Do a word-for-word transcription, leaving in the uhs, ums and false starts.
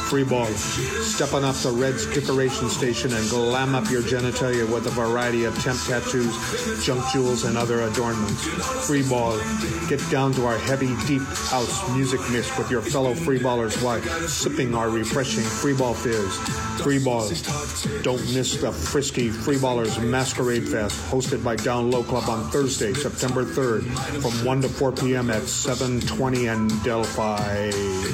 Free Ball. Step on up to Red's Decoration Station and glam up your genitalia with a variety of temp tattoos, junk jewels, and other adornments. Free Ball. Get down to our heavy, deep house music mix with your fellow Free Ballers while sipping our refreshing Free Ball fizz. Free Ball. Don't miss the frisky Free Ballers Masquerade Fest hosted by Down Low Club on Thursday, September third from one to four p.m. at seven twenty and Delphi.